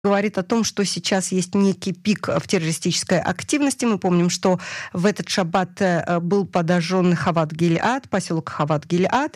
говорит о том, что сейчас есть некий пик в террористической активности. Мы помним, что в этот шаббат был подожжен Хават-Гилеад, поселок Хават-Гилеад,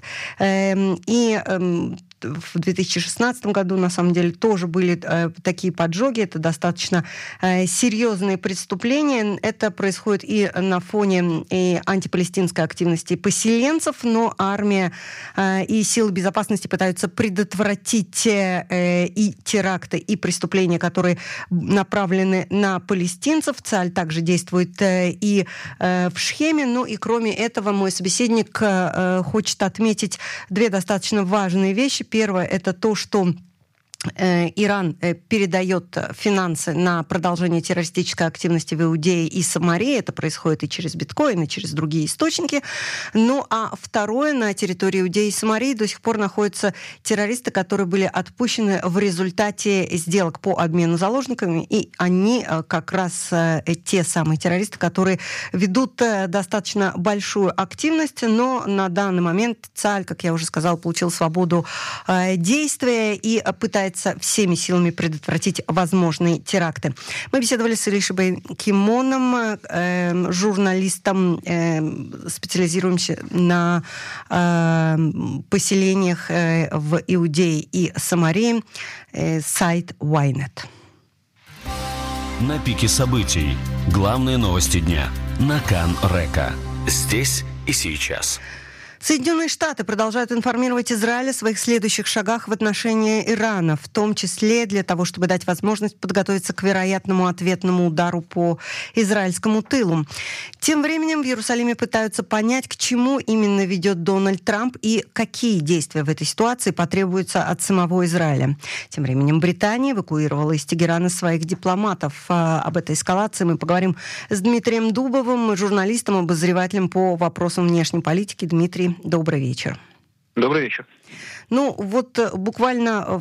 и в 2016 году, на самом деле, тоже были такие поджоги. Это достаточно серьезные преступления. Это происходит и на фоне и антипалестинской активности поселенцев, но армия и силы безопасности пытаются предотвратить и теракты, и преступления, которые направлены на палестинцев. Цааль также действует и в Шхеме. Ну и кроме этого, мой собеседник хочет отметить две достаточно важные вещи. Первое – это то, что Иран передает финансы на продолжение террористической активности в Иудее и Самарии. Это происходит и через биткоин, и через другие источники. Ну, а второе, на территории Иудеи и Самарии до сих пор находятся террористы, которые были отпущены в результате сделок по обмену заложниками. И они как раз те самые террористы, которые ведут достаточно большую активность. Но на данный момент Цааль, как я уже сказала, получил свободу действия и пытается всеми силами предотвратить возможные теракты. Мы беседовали с Элишей Кимоном, журналистом, специализируемся на поселениях в Иудее и Самарии, сайт Ynet. На пике событий. Главные новости дня. На Кан-Река. Здесь и сейчас. Соединенные Штаты продолжают информировать Израиль о своих следующих шагах в отношении Ирана, в том числе для того, чтобы дать возможность подготовиться к вероятному ответному удару по израильскому тылу. Тем временем в Иерусалиме пытаются понять, к чему именно ведет Дональд Трамп и какие действия в этой ситуации потребуются от самого Израиля. Тем временем Британия эвакуировала из Тегерана своих дипломатов. Об этой эскалации мы поговорим с Дмитрием Дубовым, журналистом, обозревателем по вопросам внешней политики. Дмитрий, добрый вечер. Добрый вечер. Ну, вот буквально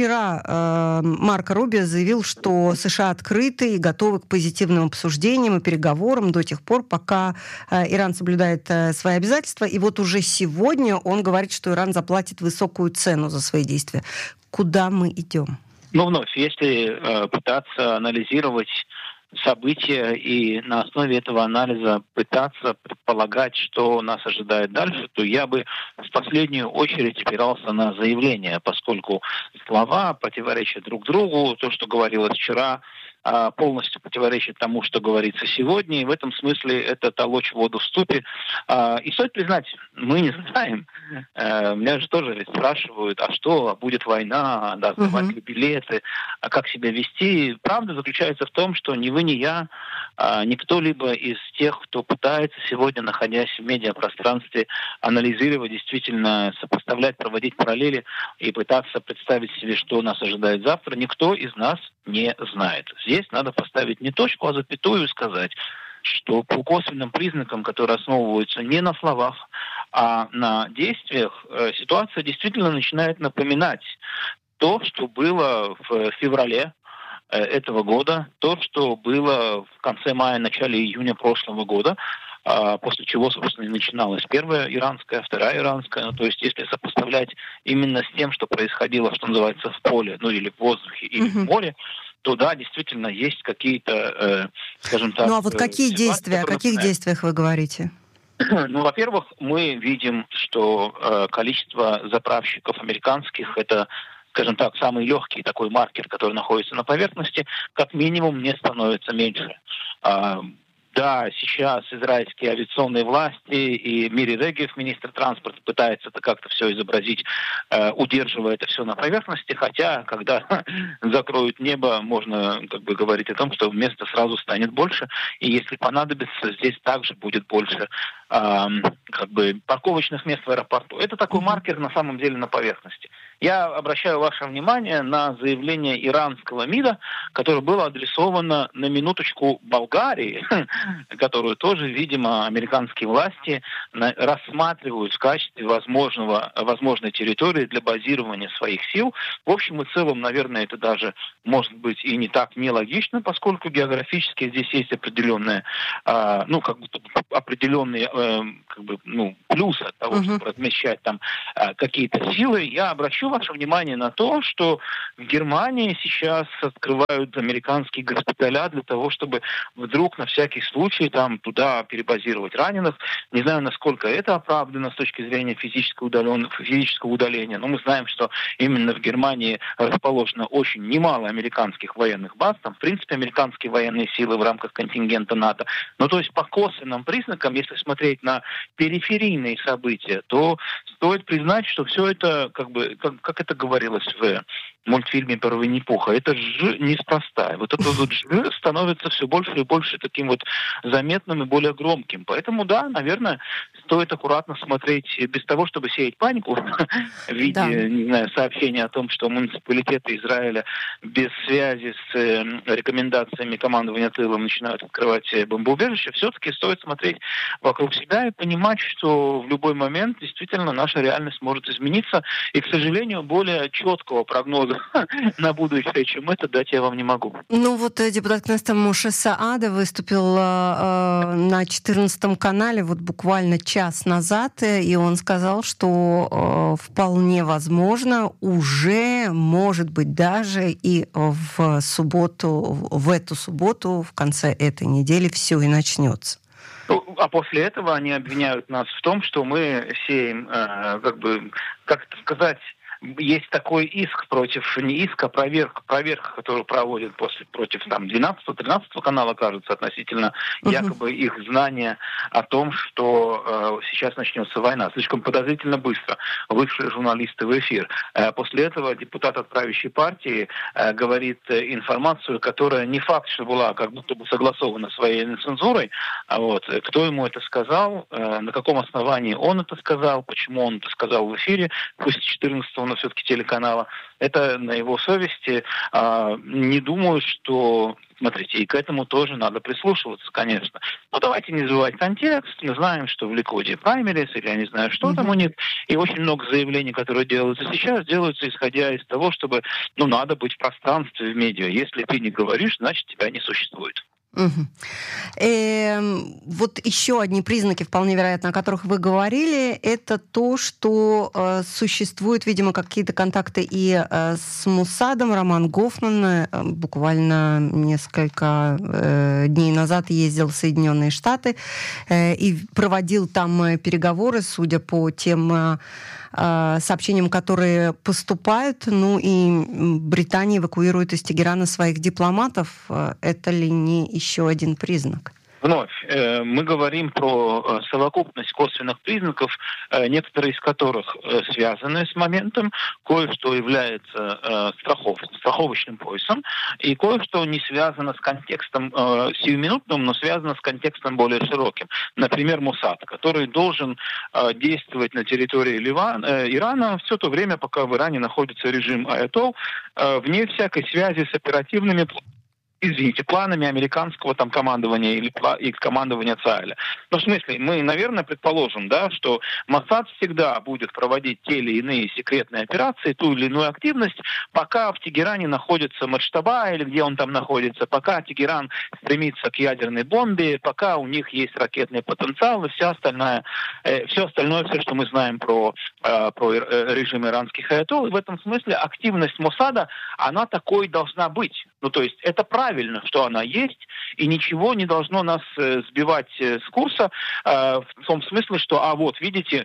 вчера Марко Рубио заявил, что США открыты и готовы к позитивным обсуждениям и переговорам до тех пор, пока Иран соблюдает свои обязательства. И вот уже сегодня он говорит, что Иран заплатит высокую цену за свои действия. Куда мы идем? Ну, вновь, если пытаться анализировать события и на основе этого анализа пытаться предполагать, что нас ожидает дальше, то я бы в последнюю очередь опирался на заявления, поскольку слова противоречат друг другу. То, что говорилось вчера, полностью противоречит тому, что говорится сегодня. И в этом смысле это толочь воду в ступе. И стоит признать, мы не знаем. Меня же тоже ведь спрашивают, а что, будет война, да, сдавать ли билеты, а как себя вести. Правда заключается в том, что ни вы, ни я, ни кто-либо из тех, кто пытается сегодня, находясь в медиапространстве, анализировать, действительно сопоставлять, проводить параллели и пытаться представить себе, что нас ожидает завтра, никто из нас не знает. Здесь надо поставить не точку, а запятую и сказать, что по косвенным признакам, которые основываются не на словах, а на действиях, ситуация действительно начинает напоминать то, что было в феврале этого года, то, что было в конце мая, начале июня прошлого года, после чего, собственно, и начиналась первая иранская, вторая иранская. Ну, то есть, если сопоставлять именно с тем, что происходило, что называется, в поле, ну, или в воздухе, или в море, то да, действительно, есть какие-то, скажем так... Ну, а вот какие действия, о каких действиях вы говорите? Ну, во-первых, мы видим, что количество заправщиков американских — это, скажем так, самый легкий такой маркер, который находится на поверхности, как минимум не становится меньше. Да, сейчас израильские авиационные власти и Мири Регев, министр транспорта, пытается это как-то все изобразить, удерживая это все на поверхности, хотя, когда закроют небо, можно как бы говорить о том, что места сразу станет больше, и если понадобится, здесь также будет больше как бы парковочных мест в аэропорту. Это такой маркер на самом деле на поверхности. Я обращаю ваше внимание на заявление иранского МИДа, которое было адресовано на минуточку Болгарии, которую тоже, видимо, американские власти рассматривают в качестве возможной территории для базирования своих сил. В общем и целом, наверное, это даже может быть и не так нелогично, поскольку географически здесь есть определенные, определенные плюсы от того, чтобы размещать там какие-то силы. Я обращу обращу ваше внимание на то, что в Германии сейчас открывают американские госпиталя для того, чтобы вдруг на всякий случай там туда перебазировать раненых. Не знаю, насколько это оправдано с точки зрения физического удаления, но мы знаем, что именно в Германии расположено очень немало американских военных баз. Там, в принципе, американские военные силы в рамках контингента НАТО. Но то есть по косвенным признакам, если смотреть на периферийные события, то стоит признать, что все это, как это говорилось в мультфильме про Винни-Пуха, это ж неспроста. И вот это вот ж становится все больше и больше таким вот заметным и более громким. Поэтому, да, наверное, стоит аккуратно смотреть, без того, чтобы сеять панику в виде, не знаю, сообщения о том, что муниципалитеты Израиля без связи с рекомендациями командования тылом начинают открывать бомбоубежища. Все-таки стоит смотреть вокруг себя и понимать, что в любой момент действительно наша реальность может измениться. И, к сожалению, более четкого прогноза на будущее, чем это, дать я вам не могу. Ну вот депутат Кнессета Моше Саада выступил на 14 канале вот буквально час назад, и он сказал, что вполне возможно, уже, может быть, даже и в эту субботу, в конце этой недели все и начнется. А после этого они обвиняют нас в том, что мы сеем, как это сказать, есть такой иск не иск, а проверка, которую проводят против 12-13 канала, кажется, относительно якобы их знания о том, что сейчас начнется война. Слишком подозрительно быстро вышли журналисты в эфир. После этого депутат от правящей партии говорит информацию, которая не факт, что была как будто бы согласована с военной цензурой. Кто ему это сказал, на каком основании он это сказал, почему он это сказал в эфире, пусть 14-го, но все-таки телеканала, это на его совести. Не думаю, что... Смотрите, и к этому тоже надо прислушиваться, конечно. Но давайте не забывать контекст. Мы знаем, что в Ликуде праймерис, или я не знаю, что там у них. И очень много заявлений, которые делаются сейчас, делаются исходя из того, чтобы, надо быть в пространстве в медиа. Если ты не говоришь, значит, тебя не существует. Вот еще одни признаки, вполне вероятно, о которых вы говорили, это то, что существуют, видимо, какие-то контакты и с Моссадом. Роман Гофман буквально несколько дней назад ездил в Соединенные Штаты и проводил там переговоры, судя по тем сообщениям, которые поступают. И Британия эвакуирует из Тегерана своих дипломатов. Это ли не еще один признак? Вновь, мы говорим про совокупность косвенных признаков, некоторые из которых связаны с моментом, кое-что является страховочным поясом, и кое-что не связано с контекстом сиюминутным, но связано с контекстом более широким. Например, Моссад, который должен действовать на территории Ирана все то время, пока в Иране находится режим аятол, вне всякой связи с оперативными планами американского командования или командования Цаиля. В смысле, мы, наверное, предположим, что Моссад всегда будет проводить те или иные секретные операции, ту или иную активность, пока в Тегеране находится Мадштаба, или где он там находится, пока Тегеран стремится к ядерной бомбе, пока у них есть ракетный потенциал и все остальное, что мы знаем про режим иранских аятол. И в этом смысле активность Моссада, она такой должна быть. То есть это правильно, что она есть, и ничего не должно нас сбивать с курса в том смысле, что, видите,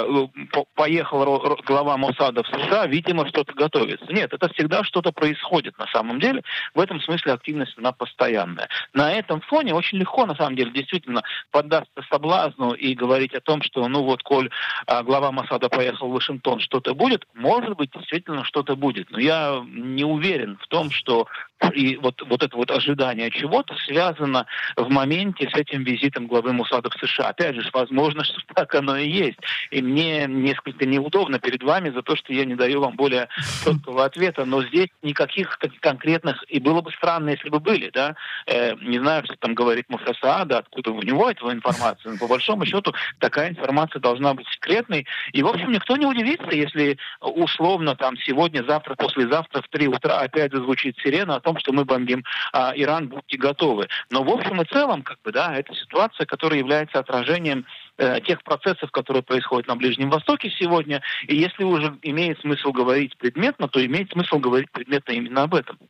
поехал глава Моссада в США, видимо, что-то готовится. Нет, это всегда что-то происходит на самом деле. В этом смысле активность, она постоянная. На этом фоне очень легко, на самом деле, действительно поддаться соблазну и говорить о том, что, коль глава Моссада поехал в Вашингтон, что-то будет, может быть, действительно что-то будет. Но я не уверен в том, что и вот это ожидание чего-то связано в моменте с этим визитом главы Моссада в США. Опять же, возможно, что так оно и есть. И мне несколько неудобно перед вами за то, что я не даю вам более четкого ответа, но здесь никаких конкретных, и было бы странно, если бы были, не знаю, что там говорит Моше Саада, откуда у него эта информация, но по большому счету такая информация должна быть секретной. И, в общем, никто не удивится, если условно сегодня, завтра, послезавтра в 3 утра опять зазвучит сирена о том, что мы бомбим Иран, будьте готовы. Но в общем и целом, это ситуация, которая является отражением тех процессов, которые происходят на Ближнем Востоке сегодня. И если уже имеет смысл говорить предметно, то имеет смысл говорить предметно именно об этом.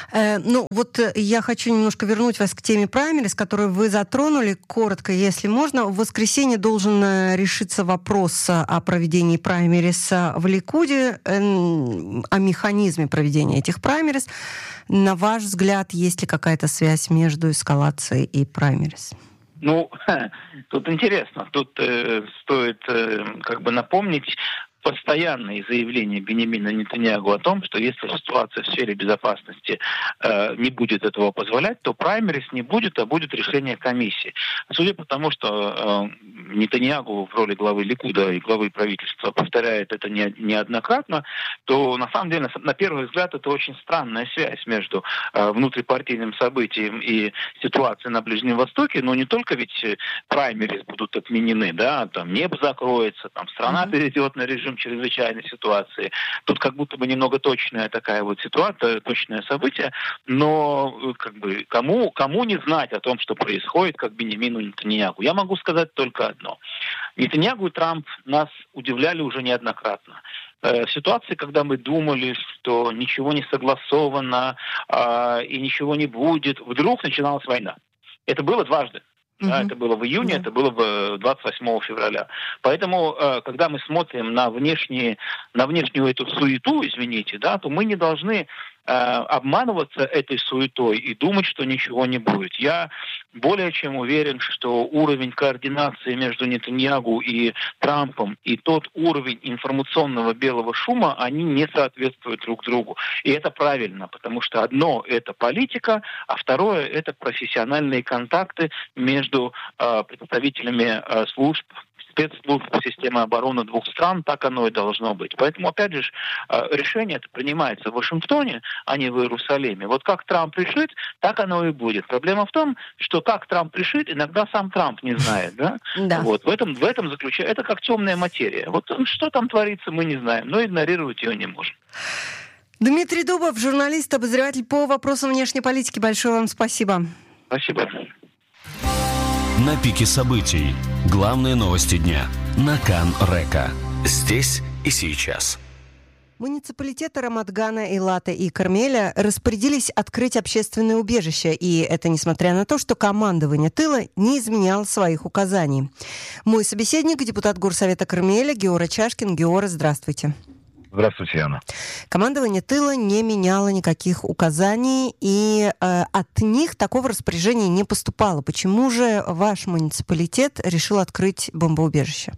Я хочу немножко вернуть вас к теме праймериз, которую вы затронули. Коротко, если можно. В воскресенье должен решиться вопрос о проведении праймериз в Ликуде, о механизме проведения этих праймериз. На ваш взгляд, есть ли какая-то связь между эскалацией и праймериз? Тут интересно. Тут стоит напомнить постоянные заявления Биньямина Нетаньяху о том, что если ситуация в сфере безопасности не будет этого позволять, то праймериз не будет, а будет решение комиссии. Судя по тому, что Нетаньяху в роли главы Ликуда и главы правительства повторяет это неоднократно, то на самом деле, на первый взгляд, это очень странная связь между внутрипартийным событием и ситуацией на Ближнем Востоке. Но не только ведь праймериз будут отменены, там небо закроется, там страна перейдет на режим чрезвычайной ситуации. Тут как будто бы немного точная такая вот ситуация, точное событие, но кому не знать о том, что происходит, как Биньямину Нетаньяху? Я могу сказать только одно. Нетаньяху и Трамп нас удивляли уже неоднократно. В ситуации, когда мы думали, что ничего не согласовано и ничего не будет, вдруг начиналась война. Это было дважды. Это было в июне, это было 28 февраля. Поэтому, когда мы смотрим на внешнюю эту суету, то мы не должны обманываться этой суетой и думать, что ничего не будет. Я более чем уверен, что уровень координации между Нетаньяху и Трампом и тот уровень информационного белого шума, они не соответствуют друг другу. И это правильно, потому что одно – это политика, а второе – это профессиональные контакты между представителями спецслужб системы обороны двух стран, так оно и должно быть. Поэтому, опять же, решение это принимается в Вашингтоне, а не в Иерусалиме. Вот как Трамп решит, так оно и будет. Проблема в том, что как Трамп решит, иногда сам Трамп не знает. Да? Вот, в этом заключается. Это как темная материя. Вот что там творится, мы не знаем, но игнорировать ее не можем. Дмитрий Дубов, журналист, обозреватель по вопросам внешней политики. Большое вам спасибо. Спасибо. На пике событий. Главные новости дня. На Кан Река. Здесь и сейчас. Муниципалитеты Рамат-Гана, Эйлата и Кармеля распорядились открыть общественное убежище, и это несмотря на то, что командование тыла не изменяло своих указаний. Мой собеседник, депутат Горсовета Кармеля Геора Чашкин. Геора, здравствуйте. Здравствуйте, Яна. Командование тыла не меняло никаких указаний, и от них такого распоряжения не поступало. Почему же ваш муниципалитет решил открыть бомбоубежище?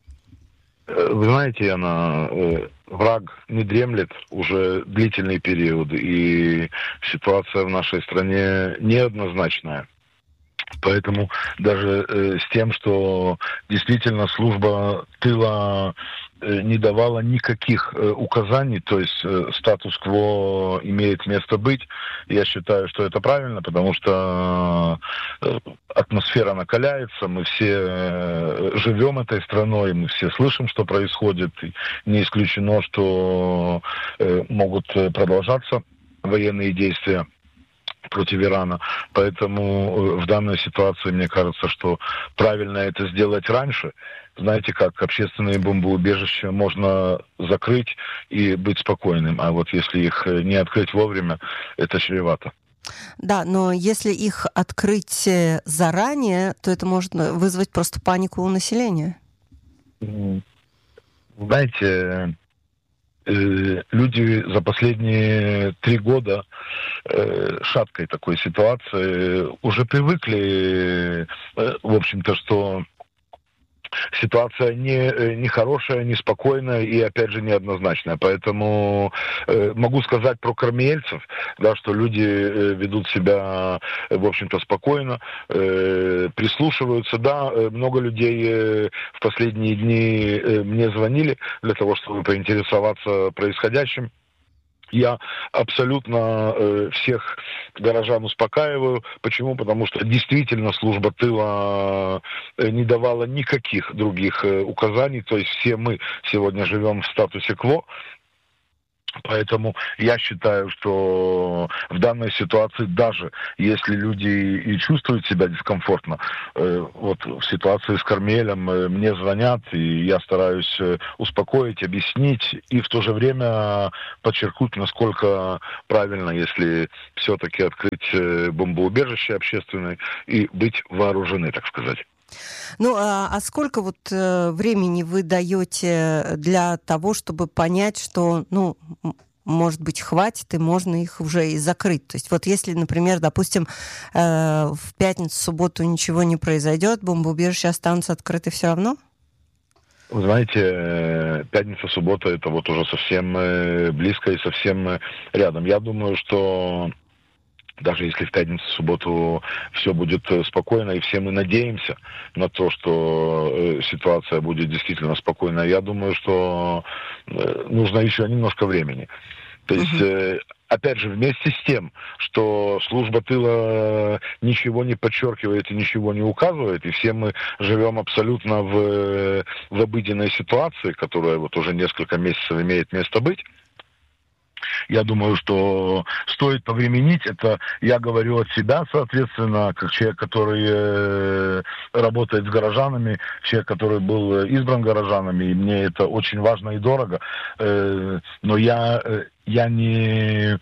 Вы знаете, Яна, враг не дремлет уже длительный период, и ситуация в нашей стране неоднозначная. Поэтому даже с тем, что действительно служба тыла не давала никаких указаний, то есть статус-кво имеет место быть, я считаю, что это правильно, потому что атмосфера накаляется, мы все живем этой страной, мы все слышим, что происходит, и не исключено, что могут продолжаться военные действия против Ирана. Поэтому в данной ситуации, мне кажется, что правильно это сделать раньше. Знаете, как общественные бомбоубежища можно закрыть и быть спокойным. А вот если их не открыть вовремя, это чревато. Да, но если их открыть заранее, то это может вызвать просто панику у населения. Знаете, люди за последние 3 года шаткой такой ситуации уже привыкли, в общем-то, что ситуация не хорошая, не спокойная и, опять же, неоднозначная. Поэтому могу сказать про кармельцев, да, что люди ведут себя, в общем-то, спокойно, прислушиваются. Да, много людей в последние дни мне звонили для того, чтобы поинтересоваться происходящим. Я абсолютно всех горожан успокаиваю. Почему? Потому что действительно служба тыла не давала никаких других указаний. То есть все мы сегодня живем в статусе кво. Поэтому я считаю, что в данной ситуации, даже если люди и чувствуют себя дискомфортно, вот в ситуации с Кармелем мне звонят, и я стараюсь успокоить, объяснить, и в то же время подчеркнуть, насколько правильно, если все-таки открыть бомбоубежище общественное и быть вооружены, так сказать. Ну, а сколько вот времени вы даете для того, чтобы понять, что, ну, может быть, хватит, и можно их уже и закрыть? То есть вот если, например, допустим, в пятницу, субботу ничего не произойдет, бомбоубежища останутся открыты все равно? Вы знаете, пятница, суббота — это вот уже совсем близко и совсем рядом. Я думаю, что даже если в пятницу, в субботу все будет спокойно, и все мы надеемся на то, что ситуация будет действительно спокойная, я думаю, что нужно еще немножко времени. То есть, опять же, вместе с тем, что служба тыла ничего не подчеркивает и ничего не указывает, и все мы живем абсолютно в обыденной ситуации, которая вот уже несколько месяцев имеет место быть, я думаю, что стоит повременить. Это я говорю от себя, соответственно, как человек, который работает с горожанами, человек, который был избран горожанами, и мне это очень важно и дорого. Но я не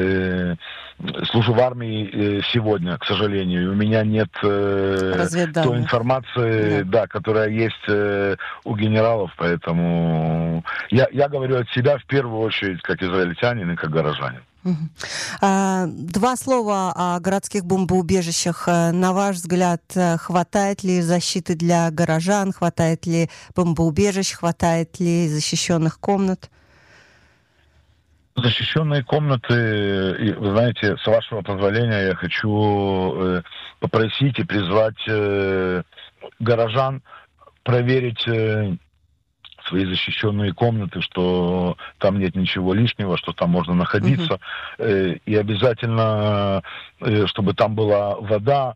служу в армии сегодня, к сожалению. И у меня нет той информации, да, которая есть у генералов. Поэтому я говорю от себя в первую очередь как израильтянин и как горожанин. Два слова о городских бомбоубежищах. На ваш взгляд, хватает ли защиты для горожан, хватает ли бомбоубежищ, хватает ли защищенных комнат? Защищенные комнаты, вы знаете, с вашего позволения я хочу попросить и призвать горожан проверить свои защищенные комнаты, что там нет ничего лишнего, что там можно находиться. И обязательно, чтобы там была вода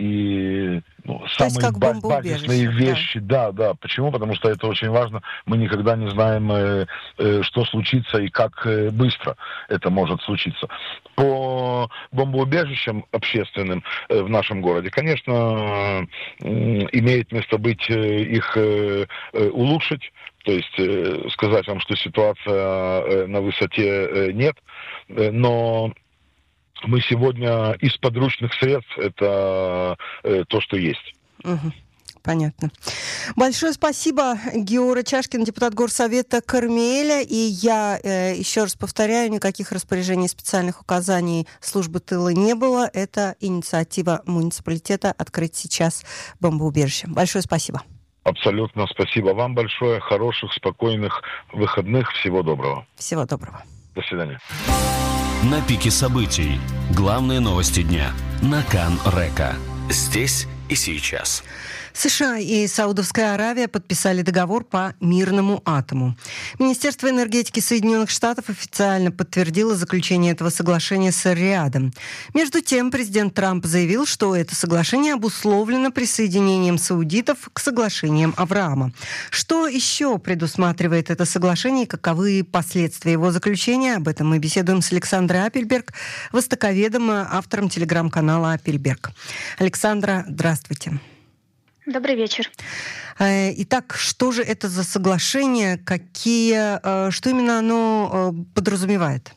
и самые базисные вещи. Да. Почему? Потому что это очень важно. Мы никогда не знаем, что случится и как быстро это может случиться. По бомбоубежищам общественным в нашем городе, конечно, имеет место быть их улучшить. То есть сказать вам, что ситуация на высоте нет, но мы сегодня из подручных средств это то, что есть. Понятно. Большое спасибо, Геора Чашкин, депутат Горсовета Кармеля. И я еще раз повторяю, никаких распоряжений, специальных указаний службы тыла не было. Это инициатива муниципалитета открыть сейчас бомбоубежище. Большое спасибо. Абсолютно спасибо вам большое. Хороших, спокойных выходных. Всего доброго. Всего доброго. До свидания. На пике событий. Главные новости дня. На Кан Река. Здесь и сейчас. США и Саудовская Аравия подписали договор по мирному атому. Министерство энергетики Соединенных Штатов официально подтвердило заключение этого соглашения с Эр-Риадом. Между тем, президент Трамп заявил, что это соглашение обусловлено присоединением саудитов к соглашениям Авраама. Что еще предусматривает это соглашение и каковы последствия его заключения? Об этом мы беседуем с Александрой Апельберг, востоковедом, автором телеграм-канала Апельберг. Александра, здравствуйте. Добрый вечер. Итак, что же это за соглашение? Что именно оно подразумевает?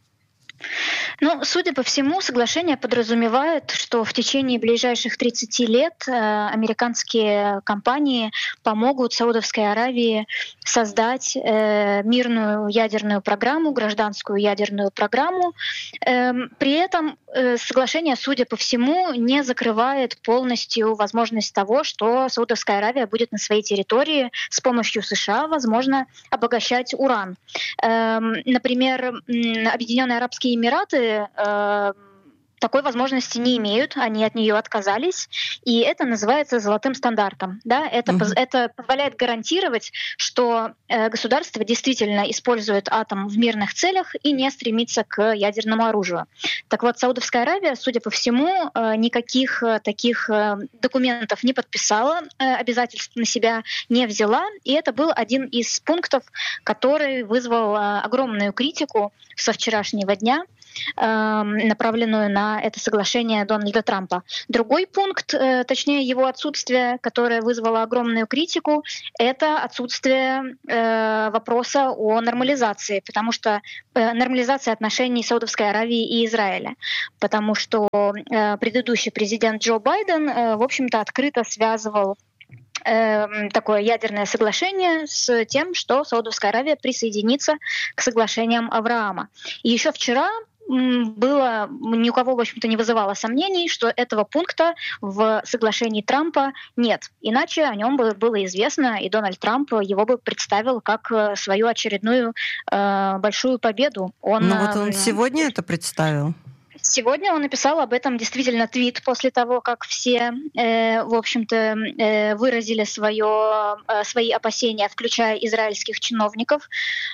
Судя по всему, соглашение подразумевает, что в течение ближайших 30 лет американские компании помогут Саудовской Аравии создать мирную ядерную программу, гражданскую ядерную программу. При этом соглашение, судя по всему, не закрывает полностью возможность того, что Саудовская Аравия будет на своей территории с помощью США, возможно, обогащать уран. Например, Объединенные Арабские Эмираты такой возможности не имеют, они от нее отказались, и это называется золотым стандартом. Да? Это позволяет гарантировать, что государство действительно использует атом в мирных целях и не стремится к ядерному оружию. Так вот, Саудовская Аравия, судя по всему, никаких таких документов не подписала, обязательств на себя не взяла, и это был один из пунктов, который вызвал огромную критику со вчерашнего дня, направленную на это соглашение Дональда Трампа. Другой пункт, точнее его отсутствие, которое вызвало огромную критику, это отсутствие вопроса о нормализации, потому что нормализация отношений Саудовской Аравии и Израиля, потому что предыдущий президент Джо Байден, в общем-то, открыто связывал такое ядерное соглашение с тем, что Саудовская Аравия присоединится к соглашениям Авраама. И еще вчера было, ни у кого, в общем-то, не вызывало сомнений, что этого пункта в соглашении Трампа нет. Иначе о нем было известно, и Дональд Трамп его бы представил как свою очередную большую победу. Он сегодня это представил? Сегодня он написал об этом действительно твит после того, как все, в общем-то, выразили свои опасения, включая израильских чиновников.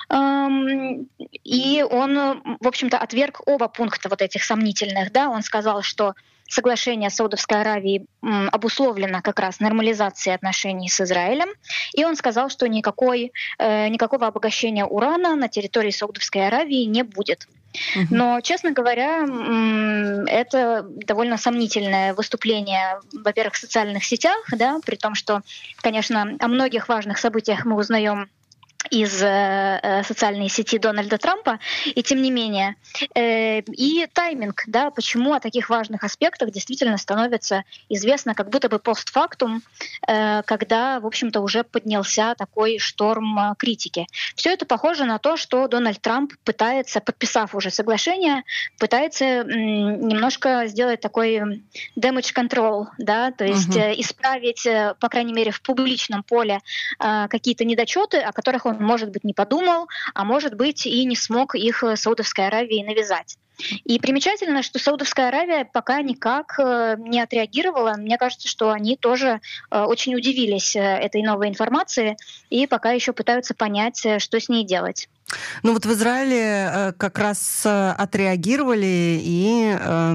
И он, в общем-то, отверг оба пункта вот этих сомнительных. Да? Он сказал, что соглашение Саудовской Аравии обусловлено как раз нормализацией отношений с Израилем. И он сказал, что никакого обогащения урана на территории Саудовской Аравии не будет. Но, честно говоря, это довольно сомнительное выступление, во-первых, в социальных сетях, да, при том, что, конечно, о многих важных событиях мы узнаем из социальной сети Дональда Трампа, и тем не менее. И тайминг, да, почему о таких важных аспектах действительно становится известно как будто бы постфактум, когда, в общем-то, уже поднялся такой шторм критики. Все это похоже на то, что Дональд Трамп пытается, подписав уже соглашение, пытается немножко сделать такой damage control, да, то есть исправить, по крайней мере, в публичном поле какие-то недочеты, о которых он, может быть, не подумал, а может быть, и не смог их Саудовской Аравии навязать. И примечательно, что Саудовская Аравия пока никак не отреагировала. Мне кажется, что они тоже очень удивились этой новой информации и пока еще пытаются понять, что с ней делать. Ну вот в Израиле как раз отреагировали, и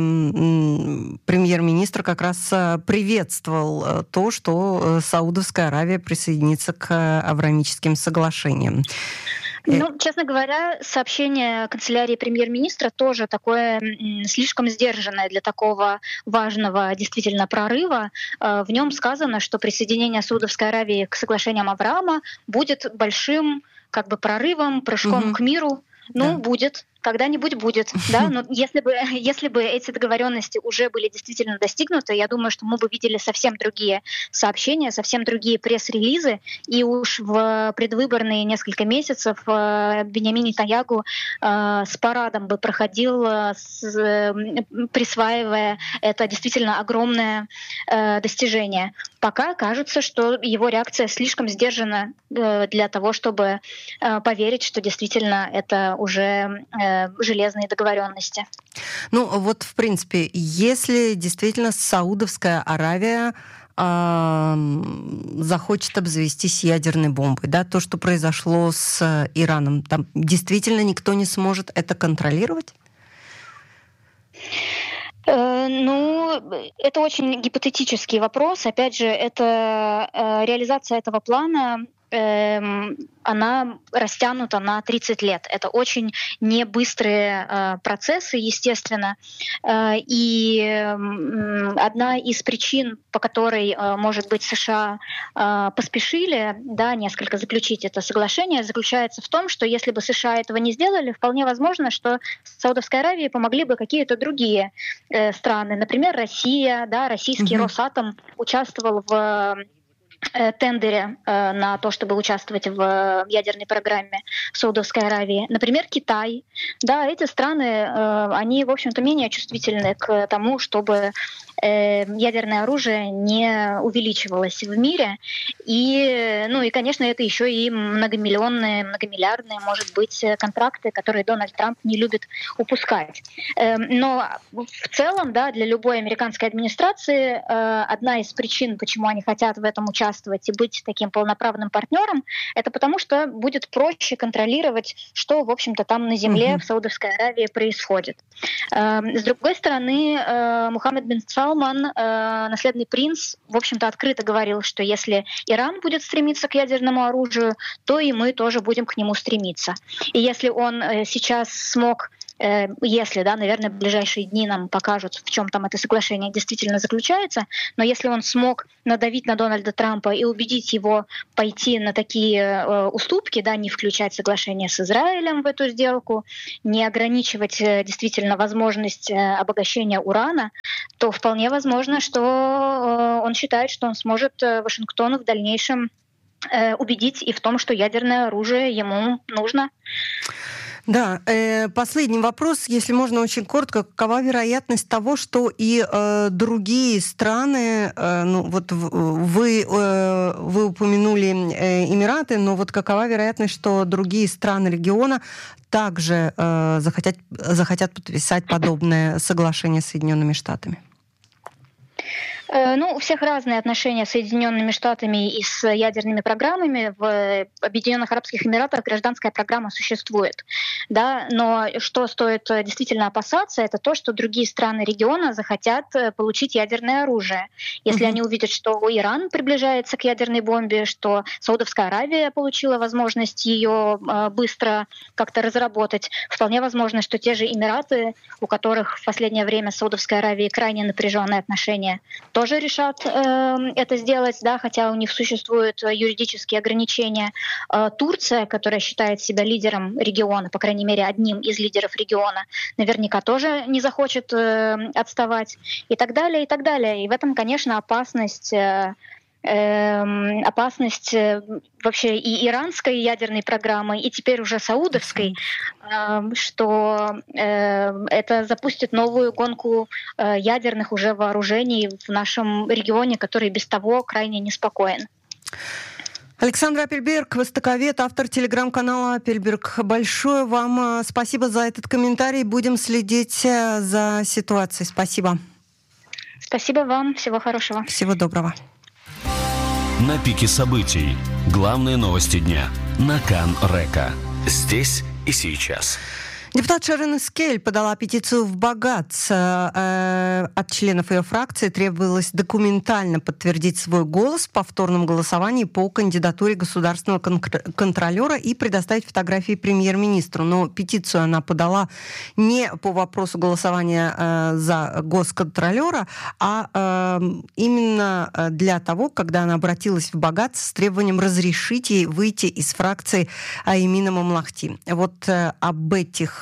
премьер-министр как раз приветствовал то, что Саудовская Аравия присоединится к Авраамическим соглашениям. Ну, честно говоря, сообщение канцелярии премьер-министра тоже такое слишком сдержанное для такого важного действительно прорыва. В нем сказано, что присоединение Саудовской Аравии к соглашениям Авраама будет большим прорывом, прыжком к миру. Ну, будет. Когда-нибудь будет, да, но если бы эти договоренности уже были действительно достигнуты, я думаю, что мы бы видели совсем другие сообщения, совсем другие пресс-релизы, и уж в предвыборные несколько месяцев Биньямин Нетаньяху с парадом бы проходил, присваивая это действительно огромное достижение. Пока кажется, что его реакция слишком сдержана для того, чтобы поверить, что действительно это уже железные договоренности. Ну вот, в принципе, если действительно Саудовская Аравия захочет обзавестись ядерной бомбой, да, то, что произошло с Ираном, там действительно никто не сможет это контролировать? Ну, это очень гипотетический вопрос. Опять же, это реализация этого плана, она растянута на 30 лет. Это очень небыстрые процессы, естественно. И одна из причин, по которой, может быть, США поспешили, да, несколько заключить это соглашение, заключается в том, что если бы США этого не сделали, вполне возможно, что Саудовской Аравии помогли бы какие-то другие страны. Например, Россия, да, российский Росатом участвовал в тендере на то, чтобы участвовать в ядерной программе Саудовской Аравии. Например, Китай. Да, эти страны, они, в общем-то, менее чувствительны к тому, чтобы ядерное оружие не увеличивалось в мире. И, конечно, это еще и многомиллионные, многомиллиардные, может быть, контракты, которые Дональд Трамп не любит упускать. Но в целом, да, для любой американской администрации одна из причин, почему они хотят в этом участвовать и быть таким полноправным партнером, это потому что будет проще контролировать, что, в общем-то, там на земле в Саудовской Аравии происходит. С другой стороны, Мухаммед бин Салман, наследный принц, в общем-то, открыто говорил, что если Иран будет стремиться к ядерному оружию, то и мы тоже будем к нему стремиться. И если он сейчас смог, наверное, в ближайшие дни нам покажут, в чем там это соглашение действительно заключается, но если он смог надавить на Дональда Трампа и убедить его пойти на такие уступки, да, не включать соглашение с Израилем в эту сделку, не ограничивать действительно возможность обогащения урана, то вполне возможно, что он считает, что он сможет Вашингтону в дальнейшем убедить и в том, что ядерное оружие ему нужно. Да, последний вопрос, если можно очень коротко. Какова вероятность того, что и другие страны, вы упомянули Эмираты, но вот какова вероятность, что другие страны региона также захотят подписать подобное соглашение с Соединенными Штатами? У всех разные отношения с Соединенными Штатами и с ядерными программами. В Объединенных Арабских Эмиратах гражданская программа существует. Да? Но что стоит действительно опасаться, это то, что другие страны региона захотят получить ядерное оружие. Если они увидят, что Иран приближается к ядерной бомбе, что Саудовская Аравия получила возможность ее быстро как-то разработать, вполне возможно, что те же Эмираты, у которых в последнее время с Саудовской Аравией крайне напряженные отношения, тоже решат это сделать, да, хотя у них существуют юридические ограничения. Турция, которая считает себя лидером региона, по крайней мере, одним из лидеров региона, наверняка тоже не захочет отставать, и так далее, и так далее. И в этом, конечно, опасность вообще и иранской ядерной программы, и теперь уже саудовской, что это запустит новую гонку ядерных уже вооружений в нашем регионе, который без того крайне неспокоен. Александр Апельберг, востоковед, автор телеграм-канала Апельберг. Большое вам спасибо за этот комментарий. Будем следить за ситуацией. Спасибо. Спасибо вам. Всего хорошего. Всего доброго. На пике событий. Главные новости дня. На Кан Река. Здесь и сейчас. Депутат Шерон Эскель подала петицию в Багац. От членов ее фракции требовалось документально подтвердить свой голос в повторном голосовании по кандидатуре государственного контролера и предоставить фотографии премьер-министру. Но петицию она подала не по вопросу голосования за госконтролера, а именно для того, когда она обратилась в Багац с требованием разрешить ей выйти из фракции Эмина Мамлахти. Вот об этих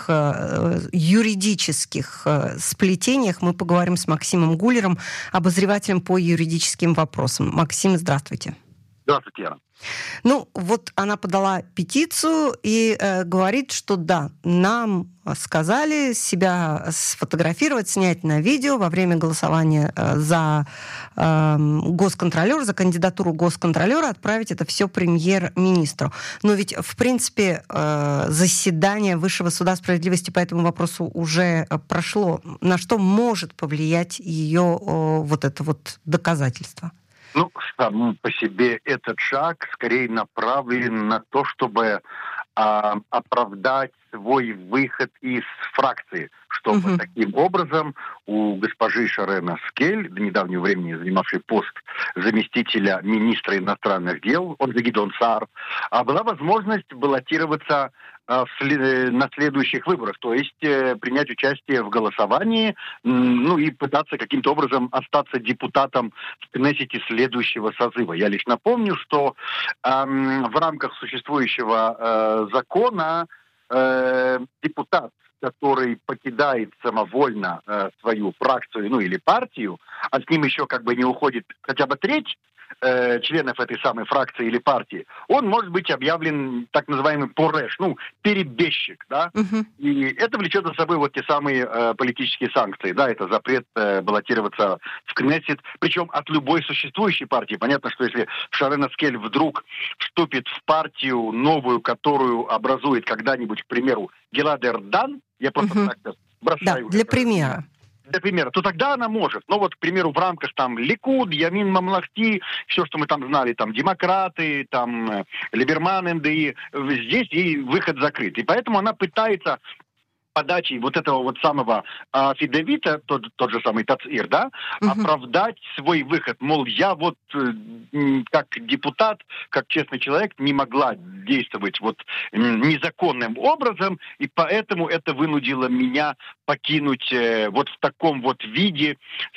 юридических сплетениях мы поговорим с Максимом Гулером, обозревателем по юридическим вопросам. Максим, здравствуйте. Здравствуйте, Яна. Вот она подала петицию и говорит, что да, нам сказали себя сфотографировать, снять на видео во время голосования за госконтролера, за кандидатуру госконтролера, отправить это все премьер-министру. Но ведь, в принципе, заседание Высшего суда справедливости по этому вопросу уже прошло. На что может повлиять ее вот это вот доказательство? Сам по себе этот шаг скорее направлен на то, чтобы оправдать свой выход из фракции, чтобы таким образом у госпожи Шерон Эскель, до недавнего времени занимавшей пост заместителя министра иностранных дел, он же Гидеон Саар, была возможность баллотироваться на следующих выборах, то есть принять участие в голосовании, и пытаться каким-то образом остаться депутатом в Кнессете следующего созыва. Я лишь напомню, что в рамках существующего закона депутат, который покидает самовольно свою фракцию, или партию, а с ним еще не уходит хотя бы треть членов этой самой фракции или партии, он может быть объявлен так называемый пореш, перебежчик, да, и это влечет за собой вот те самые политические санкции, да, это запрет баллотироваться в Кнессет, причем от любой существующей партии. Понятно, что если Шарен Аскель вдруг вступит в партию новую, которую образует когда-нибудь, к примеру, Гилад Эрдан, я просто так бросаю. Да, для примера. Для примера, то тогда она может. Но вот, к примеру, в рамках там Ликуд, Ямин Мамлахти, все, что мы там знали, там демократы, там Либерман, НДИ, здесь ей выход закрыт. И поэтому она пытается подачей вот этого вот самого Фидевита, тот же самый Тацир, да, оправдать свой выход. Мол, я вот как депутат, как честный человек не могла действовать вот незаконным образом, и поэтому это вынудило меня покинуть вот в таком вот виде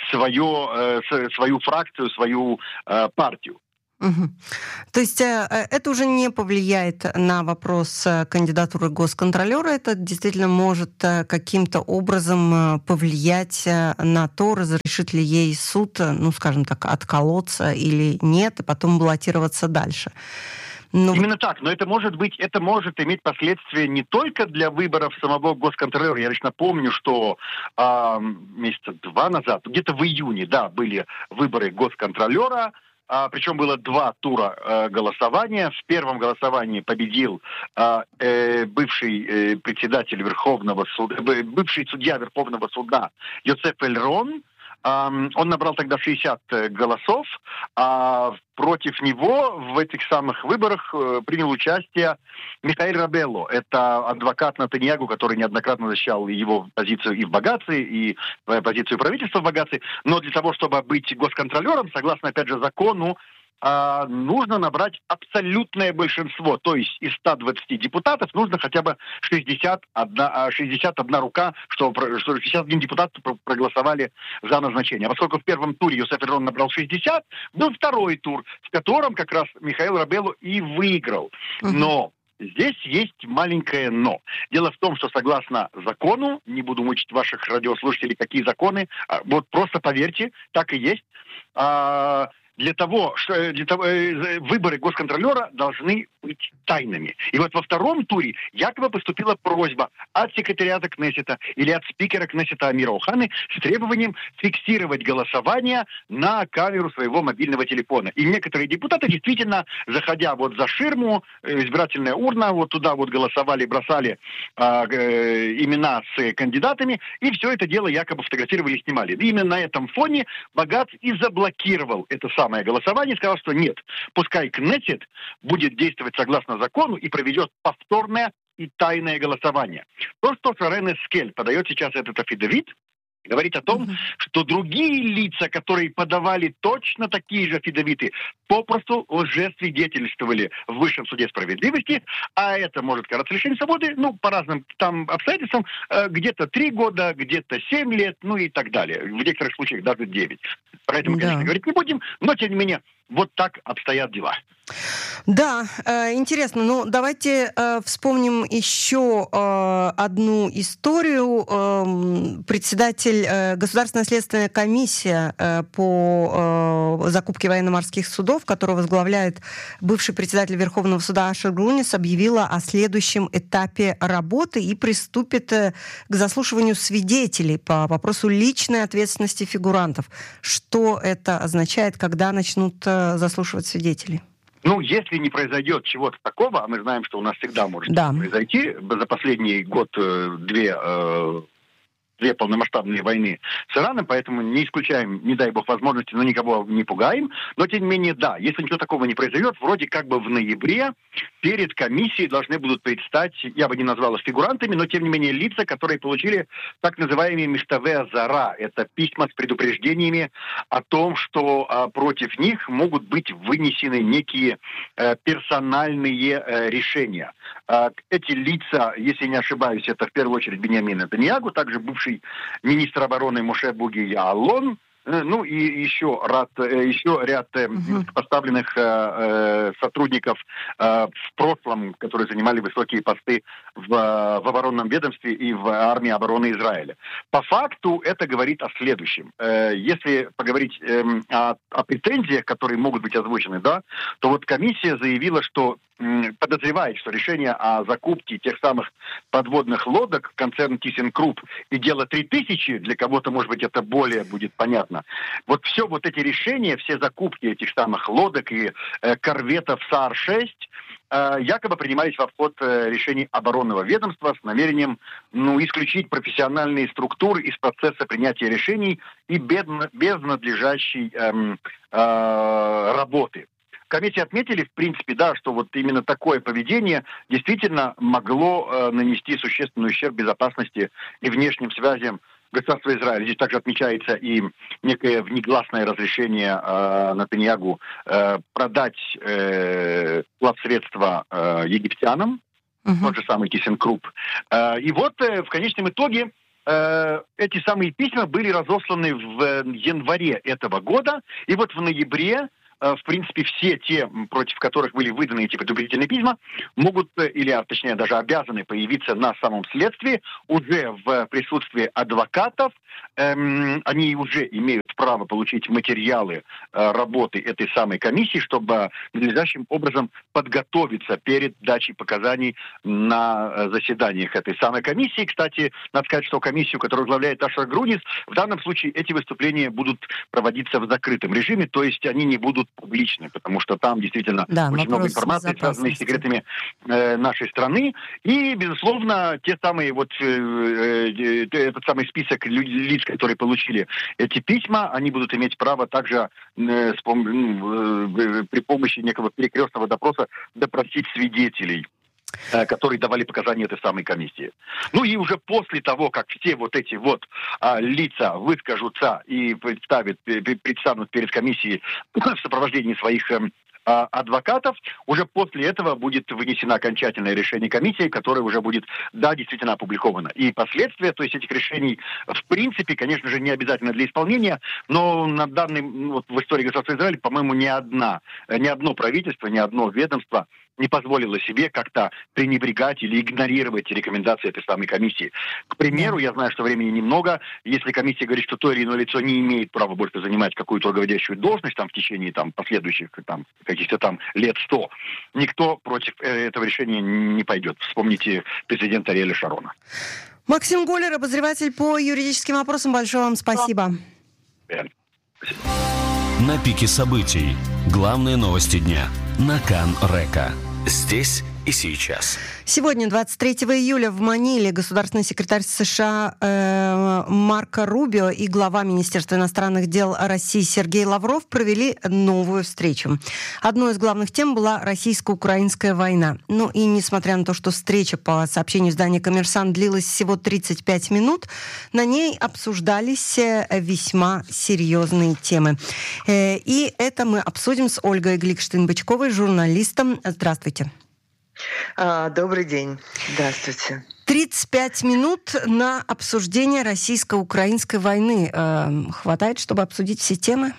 свою фракцию, свою партию. То есть это уже не повлияет на вопрос кандидатуры госконтролера, это действительно может каким-то образом повлиять на то, разрешит ли ей суд, скажем так, отколоться или нет, и потом баллотироваться дальше. Именно так, но это может иметь последствия не только для выборов самого госконтролера. Я лично помню, что месяца 2 назад, где-то в июне, да, были выборы госконтролера. Причем было 2 тура голосования. В первом голосовании победил бывший председатель Верховного суда, бывший судья Верховного суда Йосеф Эльрон. Он набрал тогда 60 голосов, а против него в этих самых выборах принял участие Михаэль Рабелло. Это адвокат Нетаньяху, который неоднократно защищал его позицию и в Багаце, и позицию правительства в Багаце. Но для того, чтобы быть госконтролером, согласно, опять же, закону, нужно набрать абсолютное большинство. То есть из 120 депутатов нужно хотя бы 61 рука, что 61 депутат проголосовали за назначение. А поскольку в первом туре Йосеф Эльрон набрал 60, был второй тур, в котором как раз Михаил Рабелло и выиграл. Но здесь есть маленькое «но». Дело в том, что согласно закону, не буду мучить ваших радиослушателей, какие законы, вот просто поверьте, так и есть, выборы госконтролера должны быть тайными. И вот во втором туре якобы поступила просьба от секретариата Кнессета или от спикера Кнессета Амира Оханы с требованием фиксировать голосование на камеру своего мобильного телефона. И некоторые депутаты действительно, заходя вот за ширму, избирательная урна, вот туда вот голосовали, бросали имена с кандидатами, и все это дело якобы фотографировали и снимали. И именно на этом фоне Багац и заблокировал это самое голосование, сказал, что нет, пускай Кнессет будет действовать согласно закону и проведет повторное и тайное голосование. То, что Шарен Аскель подает сейчас этот афидевит, говорит о том, что другие лица, которые подавали точно такие же афидевиты, попросту лжесвидетельствовали в Высшем суде справедливости, а это может караться лишением свободы, по разным там обстоятельствам, где-то 3 года, где-то 7 лет, и так далее. В некоторых случаях даже 9. Про это мы, конечно, говорить не будем, но, тем не менее, вот так обстоят дела. Да, интересно. Давайте вспомним еще одну историю. Председатель Государственная следственная комиссия по закупке военно-морских судов, которую возглавляет бывший председатель Верховного суда Ашер Глунис, объявила о следующем этапе работы и приступит к заслушиванию свидетелей по вопросу личной ответственности фигурантов. Что это означает, когда начнут заслушивать свидетелей? Если не произойдет чего-то такого, а мы знаем, что у нас всегда может произойти, за последний год 2 полномасштабные войны с Ираном, поэтому не исключаем, не дай бог, возможности, но никого не пугаем. Но, тем не менее, да, если ничего такого не произойдет, вроде как бы в ноябре перед комиссией должны будут предстать, я бы не назвал их фигурантами, но, тем не менее, лица, которые получили так называемые миштаве азара. Это письма с предупреждениями о том, что против них могут быть вынесены некие персональные решения. Эти лица, если не ошибаюсь, это в первую очередь Биньямин Нетаньяху, также бывший министр обороны Моше Буги Яалон, ну и еще ряд поставленных сотрудников в прошлом, которые занимали высокие посты в оборонном ведомстве и в армии обороны Израиля. По факту это говорит о следующем. Если поговорить о претензиях, которые могут быть озвучены, да, то вот комиссия заявила, что подозревает, что решение о закупке тех самых подводных лодок концерн ThyssenKrupp и дело 3000, для кого-то, может быть, это более будет понятно. Вот все вот эти решения, все закупки этих самых лодок и корветов САР-6 якобы принимались в обход решений оборонного ведомства с намерением исключить профессиональные структуры из процесса принятия решений и без надлежащей работы. Комиссии отметили, в принципе, да, что вот именно такое поведение действительно могло нанести существенный ущерб безопасности и внешним связям государства Израиля. Здесь также отмечается и некое внегласное разрешение Нетаньяху продать плацсредства египтянам, тот же самый ThyssenKrupp. И вот в конечном итоге эти самые письма были разосланы в январе этого года, и вот в ноябре в принципе, все те, против которых были выданы эти предупредительные письма, могут, или точнее даже обязаны появиться на самом следствии уже в присутствии адвокатов. Они уже имеют право получить материалы работы этой самой комиссии, чтобы надлежащим образом подготовиться перед дачей показаний на заседаниях этой самой комиссии. Кстати, надо сказать, что комиссию, которую возглавляет Ашер Грунис, в данном случае эти выступления будут проводиться в закрытом режиме, то есть они не будут публичны, потому что там действительно очень много информации, связанной с секретами нашей страны. И, безусловно, те самые этот самый список лиц, которые получили эти письма, они будут иметь право также при помощи некого перекрестного допроса допросить свидетелей, которые давали показания этой самой комиссии. Ну и уже после того, как все вот эти вот лица выскажутся и предстанут перед комиссией в сопровождении своих адвокатов, уже после этого будет вынесено окончательное решение комиссии, которое уже будет, да, действительно опубликовано. И последствия, то есть этих решений, в принципе, конечно же, не обязательно для исполнения, но на данный, в истории государства Израиля, по-моему, ни одно правительство, ни одно ведомство не позволило себе как-то пренебрегать или игнорировать рекомендации этой самой комиссии. К примеру, я знаю, что времени немного. Если комиссия говорит, что то или иное лицо не имеет права больше занимать какую-то руководящую должность в течение последующих каких-то лет 100, никто против этого решения не пойдет. Вспомните президента Ариэля Шарона. Максим Голер, обозреватель по юридическим вопросам. Большое вам спасибо. Спасибо. На пике событий. Главные новости дня. На Кан Река. Здесь и сейчас. Сегодня, 23 июля, в Маниле государственный секретарь США Марко Рубио и глава Министерства иностранных дел России Сергей Лавров провели новую встречу. Одной из главных тем была российско-украинская война. Ну и несмотря на то, что встреча, по сообщению издания «Коммерсант», длилась всего 35 минут, на ней обсуждались весьма серьезные темы. И это мы обсудим с Ольгой Гликштейн-Бычковой, журналистом. Здравствуйте. Добрый день. Здравствуйте. 35 минут на обсуждение российско-украинской войны. Хватает, чтобы обсудить все темы?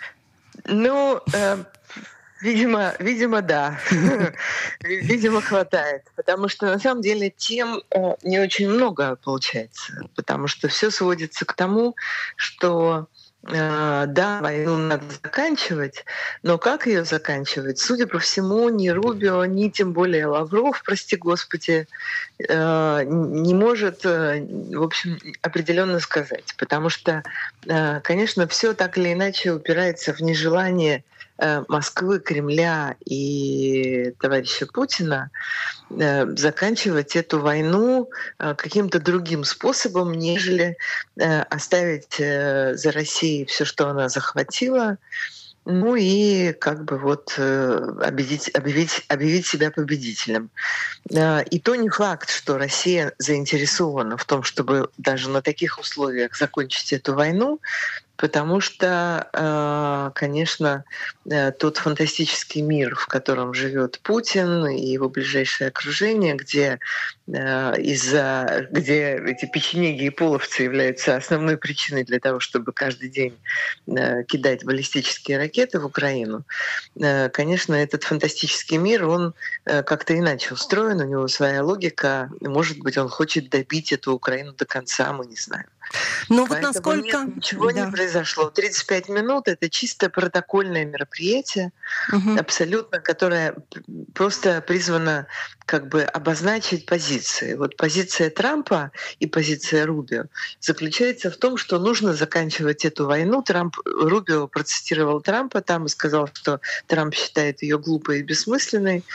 Видимо, да. Видимо, хватает. Потому что, на самом деле, тем не очень много получается. Потому что все сводится к тому, что да, войну надо заканчивать, но как ее заканчивать? Судя по всему, ни Рубио, ни тем более Лавров, прости господи, не может, в общем, определенно сказать. Потому что, конечно, все так или иначе упирается в нежелание Москвы, Кремля и товарища Путина заканчивать эту войну каким-то другим способом, нежели оставить за Россией все, что она захватила, ну и объявить себя победителем. И то не факт, что Россия заинтересована в том, чтобы даже на таких условиях закончить эту войну, Потому что, конечно, тот фантастический мир, в котором живет Путин и его ближайшее окружение, где эти печенеги и половцы являются основной причиной для того, чтобы каждый день кидать баллистические ракеты в Украину, конечно, этот фантастический мир, он как-то иначе устроен, у него своя логика. Может быть, он хочет добить эту Украину до конца, мы не знаем. Но вот насколько... Нет, ничего не произошло. 35 минут — это чисто протокольное мероприятие, абсолютно, которое просто призвано как бы обозначить позиции. Вот позиция Трампа и позиция Рубио заключается в том, что нужно заканчивать эту войну. Рубио процитировал Трампа там и сказал, что Трамп считает ее глупой и бессмысленной,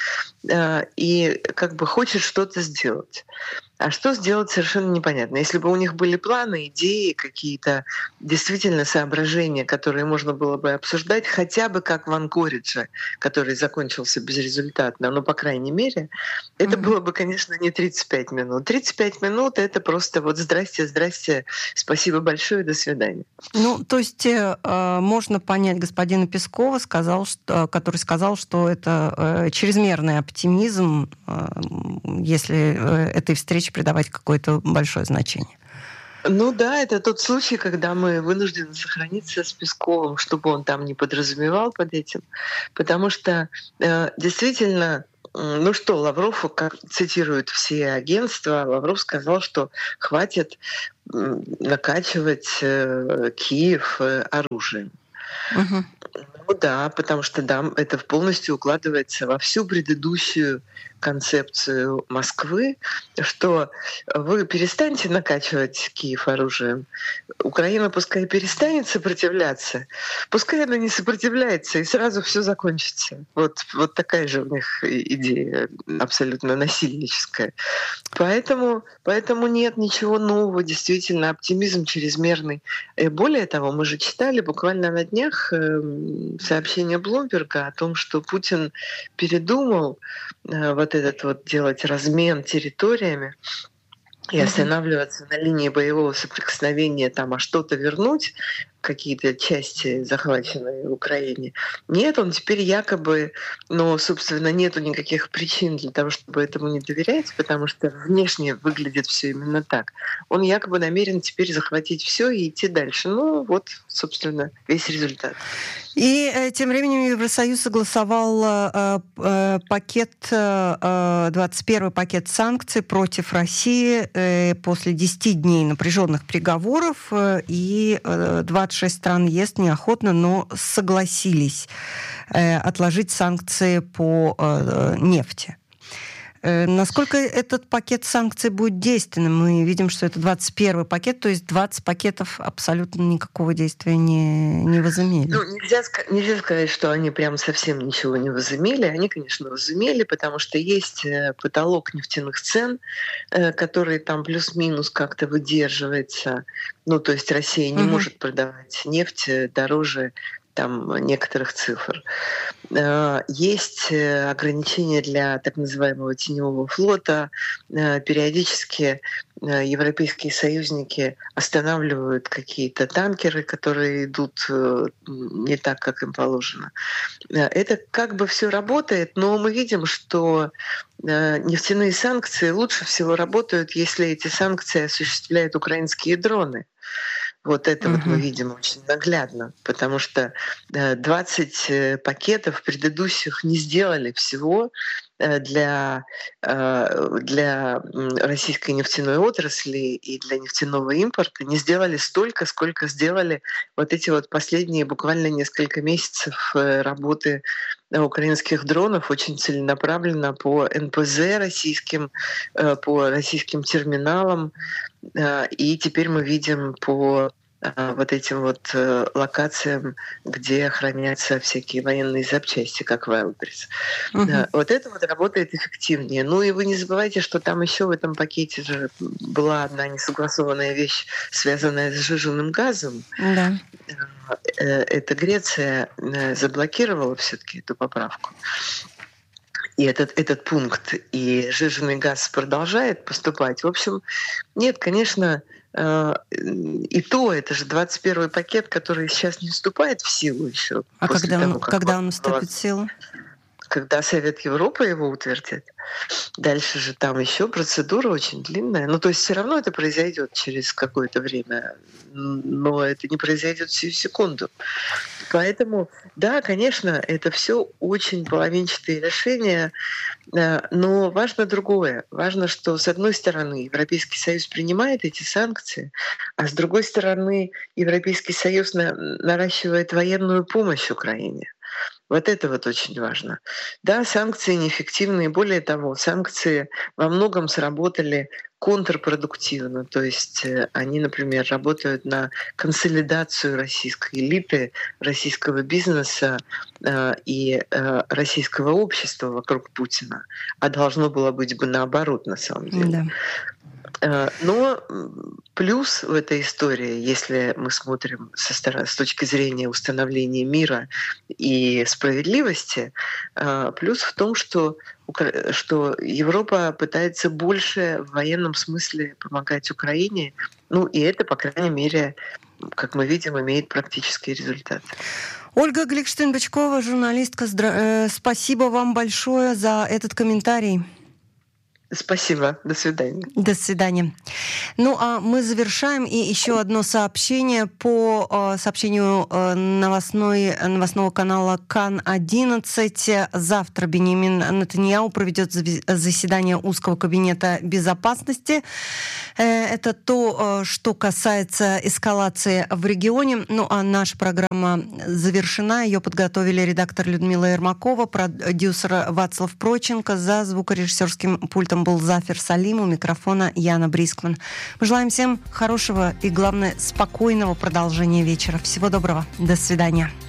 и как бы хочет что-то сделать. А что сделать, совершенно непонятно. Если бы у них были планы, идеи, какие-то действительно соображения, которые можно было бы обсуждать, хотя бы как в Анкоридже, который закончился безрезультатно, но по крайней мере, это было бы, конечно, не 35 минут. 35 минут — это просто вот здрасте, спасибо большое, до свидания. Ну, то есть можно понять господина Пескова, который сказал, что это чрезмерный оптимизм, если этой встрече придавать какое-то большое значение. Ну да, это тот случай, когда мы вынуждены сохраниться с Песковым, чтобы он там не подразумевал под этим. Потому что действительно, ну что, Лавров, как цитируют все агентства, Лавров сказал, что хватит накачивать Киев оружием. Ну да, потому что да, это полностью укладывается во всю предыдущую концепцию Москвы, что вы перестаньте накачивать Киев оружием. Украина пускай перестанет сопротивляться, пускай она не сопротивляется, и сразу все закончится. Вот такая же у них идея абсолютно насильническая. Поэтому нет ничего нового, действительно, оптимизм чрезмерный. Более того, мы же читали буквально на днях сообщение Блумберга о том, что Путин передумал вот этот вот делать размен территориями и останавливаться на линии боевого соприкосновения, там, а что-то вернуть, какие-то части, захваченные в Украине. Нет, он теперь якобы, но, собственно, нету никаких причин для того, чтобы этому не доверять, потому что внешне выглядит все именно так. Он якобы намерен теперь захватить все и идти дальше. Ну, вот, собственно, весь результат. И тем временем Евросоюз согласовал пакет, 21-й пакет санкций против России после 10 дней напряженных переговоров, и 26 стран ЕС неохотно, но согласились отложить санкции по нефти. Насколько этот пакет санкций будет действенным? Мы видим, что это 21-й пакет, то есть 20 пакетов абсолютно никакого действия не возымели. Ну, нельзя сказать, что они прям совсем ничего не возымели. Они, конечно, возымели, потому что есть потолок нефтяных цен, который там плюс-минус как-то выдерживается. Ну, то есть Россия не может продавать нефть дороже там некоторых цифр. Есть ограничения для так называемого теневого флота. Периодически европейские союзники останавливают какие-то танкеры, которые идут не так, как им положено. Это как бы все работает, но мы видим, что нефтяные санкции лучше всего работают, если эти санкции осуществляют украинские дроны. Вот это вот мы видим очень наглядно, потому что 20 пакетов предыдущих не сделали всего для российской нефтяной отрасли и для нефтяного импорта, не сделали столько, сколько сделали вот эти вот последние буквально несколько месяцев работы украинских дронов очень целенаправленно по НПЗ российским, по российским терминалам. И теперь мы видим по вот этим вот локациям, где хранятся всякие военные запчасти, как Wildberries. Вот это вот работает эффективнее. Ну и вы не забывайте, что там еще в этом пакете же была одна несогласованная вещь, связанная с сжиженным газом. Да. Это Греция заблокировала все-таки эту поправку. И этот пункт, и сжиженный газ продолжает поступать. В общем, нет, конечно, И то, это же 21-й пакет, который сейчас не вступает в силу еще. А когда он вступит в силу? Когда Совет Европы его утвердит. Дальше же там еще процедура очень длинная. Ну, то есть все равно это произойдет через какое-то время, но это не произойдет всю секунду. Поэтому, да, конечно, это все очень половинчатые решения, но важно другое. Важно, что, с одной стороны, Европейский Союз принимает эти санкции, а с другой стороны, Европейский Союз наращивает военную помощь Украине. Вот это вот очень важно. Да, санкции неэффективны, более того, санкции во многом сработали контрпродуктивно. То есть они, например, работают на консолидацию российской элиты, российского бизнеса и российского общества вокруг Путина. А должно было быть бы наоборот, на самом деле. Да. Но плюс в этой истории, если мы смотрим с точки зрения установления мира и справедливости, плюс в том, что Европа пытается больше в военном смысле помогать Украине, ну и это, по крайней мере, как мы видим, имеет практический результат. Ольга Гликштейн-Бычкова, журналистка, спасибо вам большое за этот комментарий. Спасибо. До свидания. До свидания. Ну, а мы завершаем. И еще одно сообщение по сообщению новостного канала КАН-11. Завтра Биньямин Нетаньяху проведет заседание узкого кабинета безопасности. Это то, что касается эскалации в регионе. Ну, а наша программа завершена. Ее подготовили редактор Людмила Ермакова, продюсер Вацлав Проченко. За звукорежиссерским пультом был Зафир Салим, у микрофона Яна Брискман. Мы желаем всем хорошего и, главное, спокойного продолжения вечера. Всего доброго. До свидания.